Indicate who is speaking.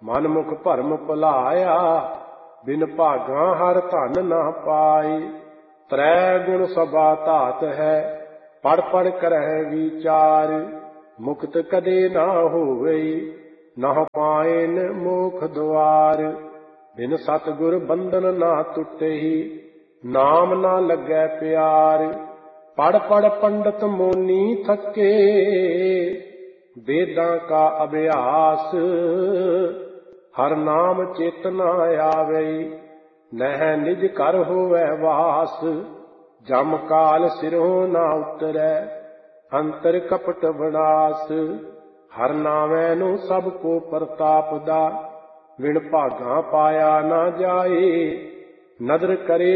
Speaker 1: ਮਨ ਮੁਖ ਭਰਮ ਭੁਲਾਇਆ, ਬਿਨ ਭਾਗਾਂ ਹਰ ਧਨ ਨਾ ਪਾਏ। ਤ੍ਰੈ ਗੁਣ ਸਭਾ ਧਾਤ ਹੈ, ਪੜ ਪੜ ਕਰਹਿ ਵਿਚਾਰ। ਮੁਕਤ ਕਦੇ ਨਾ ਹੋਵੇ, ਨਾ ਪਾਇਨ ਮੋਖ ਦੁਆਰ। ਬਿਨ ਸਤਿਗੁਰ ਬੰਧਨ ਨਾ ਟੁੱਟੇਹੀ, ਨਾਮ ਨਾ ਲੱਗੈ ਪਿਆਰ। ਪੜ ਪੜ ਪੰਡਤ ਮੋਨੀ ਥਕੇ, ਵੇਦਾਂ ਕਾ ਅਭਿਆਸ। ਹਰ ਨਾਮ ਚਿਤ ਨਾ ਆਵੇ, ਨਹਿ ਨਿਜ ਘਰ ਹੋਵੈ ਵਾਸ। ਜਮ ਕਾਲ ਸਿਰੋਂ ਨਾ ਉਤਰੈ, ਅੰਤਰ ਕਪਟ ਵਿਨਾਸ਼। ਹਰ ਨਾਮੈ ਨੂੰ ਸਭ ਕੋ ਪ੍ਰਤਾਪ ਦਾ, ਵਿਣ ਭਾਗਾਂ ਪਾਇਆ ਨਾ ਜਾਏ। ਨਦਰ ਕਰੇ